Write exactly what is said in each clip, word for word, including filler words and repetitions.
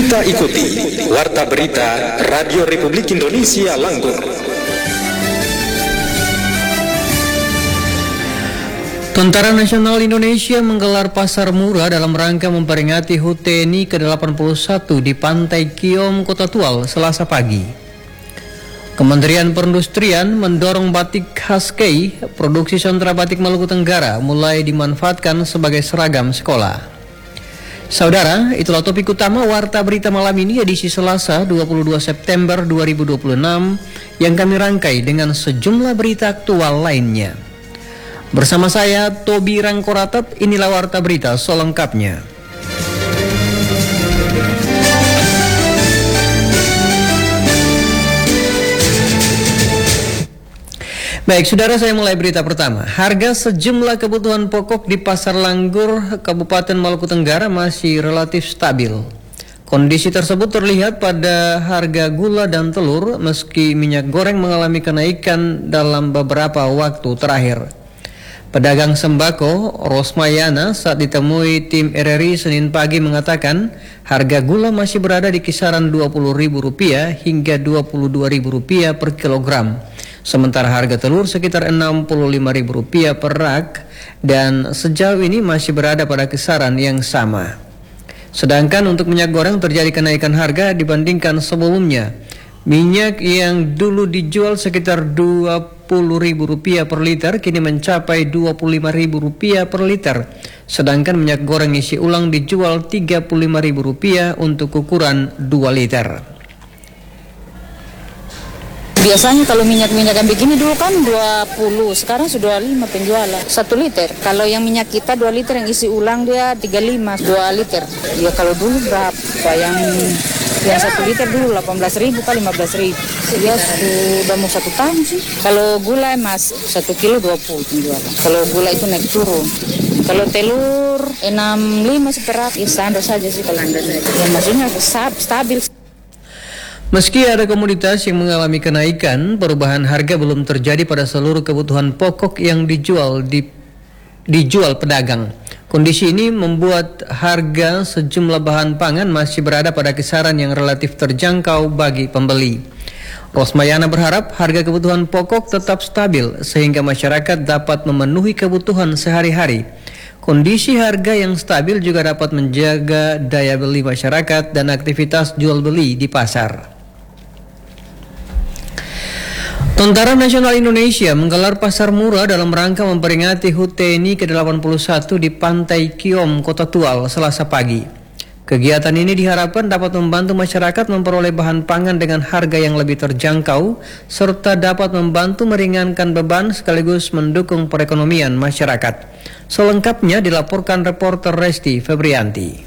Kita ikuti Warta Berita Radio Republik Indonesia Langgur. Tentara Nasional Indonesia menggelar pasar murah dalam rangka memperingati H U T N I ke delapan puluh satu di Pantai Kiom, Kota Tual, Selasa pagi. Kementerian Perindustrian mendorong batik khas Kei, produksi sentra batik Maluku Tenggara, mulai dimanfaatkan sebagai seragam sekolah. Saudara, itulah topik utama Warta Berita malam ini edisi Selasa dua puluh dua September dua ribu dua puluh enam yang kami rangkai dengan sejumlah berita aktual lainnya. Bersama saya, Tobi Rangkoratep, inilah Warta Berita selengkapnya. Baik, saudara, saya mulai berita pertama. Harga sejumlah kebutuhan pokok di Pasar Langgur, Kabupaten Maluku Tenggara masih relatif stabil. Kondisi tersebut terlihat pada harga gula dan telur, meski minyak goreng mengalami kenaikan dalam beberapa waktu terakhir. Pedagang sembako Rosmayana saat ditemui tim R R I Senin pagi mengatakan harga gula masih berada di kisaran dua puluh ribu rupiah hingga dua puluh dua ribu rupiah per kilogram. Sementara harga telur sekitar enam puluh lima ribu rupiah per rak dan sejauh ini masih berada pada kisaran yang sama. Sedangkan untuk minyak goreng terjadi kenaikan harga dibandingkan sebelumnya. Minyak yang dulu dijual sekitar dua puluh ribu rupiah per liter kini mencapai dua puluh lima ribu rupiah per liter. Sedangkan minyak goreng isi ulang dijual tiga puluh lima ribu rupiah untuk ukuran dua liter. Biasanya kalau minyak-minyak yang begini dulu kan dua puluh, sekarang sudah lima penjualan satu liter. Kalau yang minyak kita dua liter yang isi ulang dia tiga puluh lima, dua liter. Ya kalau dulu berapa yang yang satu liter dulu delapan belas ribu kali lima belas ribu. Ya sudah mau satu tahun sih. Kalau gula mas satu kilo dua puluh penjualan. Kalau gula itu naik turun. Kalau telur enam puluh lima seperak, ya standar saja sih kalau anda naik. Ya maksudnya stabil. Meski ada komoditas yang mengalami kenaikan, perubahan harga belum terjadi pada seluruh kebutuhan pokok yang dijual di, dijual pedagang. Kondisi ini membuat harga sejumlah bahan pangan masih berada pada kisaran yang relatif terjangkau bagi pembeli. Rosmayana berharap harga kebutuhan pokok tetap stabil sehingga masyarakat dapat memenuhi kebutuhan sehari-hari. Kondisi harga yang stabil juga dapat menjaga daya beli masyarakat dan aktivitas jual beli di pasar. Tentara Nasional Indonesia menggelar pasar murah dalam rangka memperingati H U T N I ke delapan puluh satu di Pantai Kiom, Kota Tual, Selasa pagi. Kegiatan ini diharapkan dapat membantu masyarakat memperoleh bahan pangan dengan harga yang lebih terjangkau, serta dapat membantu meringankan beban sekaligus mendukung perekonomian masyarakat. Selengkapnya dilaporkan reporter Resti Febrianti.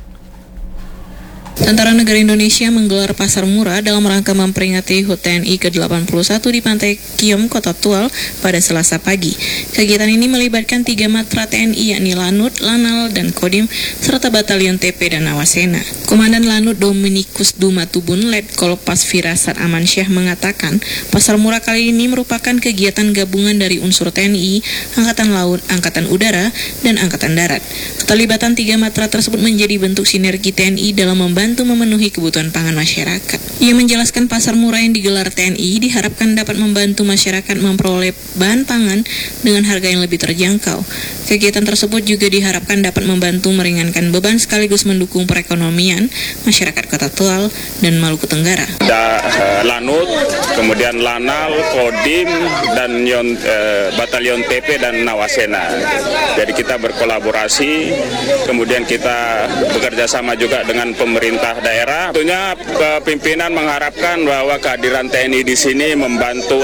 Tentara Negara Indonesia menggelar pasar murah dalam rangka memperingati H U T N I ke delapan puluh satu di Pantai Kiom, Kota Tual pada Selasa pagi. Kegiatan ini melibatkan tiga matra T N I yakni Lanut, Lanal, dan Kodim, serta Batalion T P dan Nawasena. Komandan Lanut Dominikus Dumatubun, Letkol Pas Firasat Amansyah mengatakan, pasar murah kali ini merupakan kegiatan gabungan dari unsur T N I, Angkatan Laut, Angkatan Udara, dan Angkatan Darat. Keterlibatan tiga matra tersebut menjadi bentuk sinergi T N I dalam membantu Bantu memenuhi kebutuhan pangan masyarakat. Ia menjelaskan pasar murah yang digelar T N I diharapkan dapat membantu masyarakat memperoleh bahan pangan dengan harga yang lebih terjangkau. Kegiatan tersebut juga diharapkan dapat membantu meringankan beban sekaligus mendukung perekonomian masyarakat Kota Tual dan Maluku Tenggara. Ada uh, Lanut, kemudian Lanal, Kodim, dan yon, uh, Batalion T P dan Nawasena. Jadi kita berkolaborasi, kemudian kita bekerja sama juga dengan pemerintah daerah. Tentunya pimpinan mengharapkan bahwa kehadiran T N I di sini membantu